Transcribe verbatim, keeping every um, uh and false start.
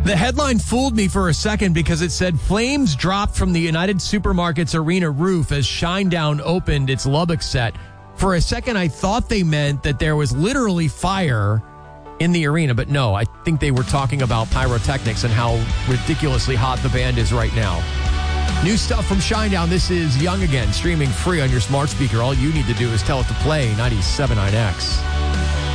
The headline fooled me for a second because it said flames dropped from the United Supermarkets arena roof as Shinedown opened its Lubbock set. For a second, I thought they meant that there was literally fire in the arena, but no, I think they were talking about pyrotechnics and how ridiculously hot the band is right now. New stuff from Shinedown. This is Young Again, streaming free on your smart speaker. All you need to do is tell it to play ninety-seven point nine X.